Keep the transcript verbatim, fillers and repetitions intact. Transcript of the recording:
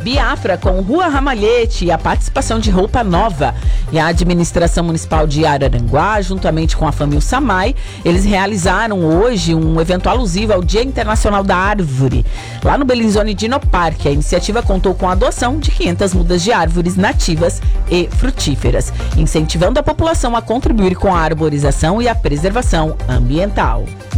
Biafra com Rua Ramalhete e a participação de Roupa Nova. E a administração municipal de Araranguá, juntamente com a família Samay, eles realizaram hoje um evento alusivo ao Dia Internacional da Árvore, lá no Bellinzone Dino Parque. A iniciativa contou com a adoção de quinhentas mudas de árvores nativas e frutíferas, incentivando a população a contribuir com a arborização e a preservação ambiental.